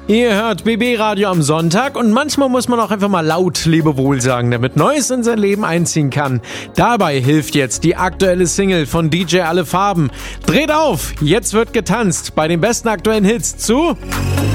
Ihr hört BB Radio am Sonntag und manchmal muss man auch einfach mal laut Lebewohl sagen, damit Neues in sein Leben einziehen kann. Dabei hilft jetzt die aktuelle Single von DJ Alle Farben. Dreht auf, jetzt wird getanzt bei den besten aktuellen Hits zu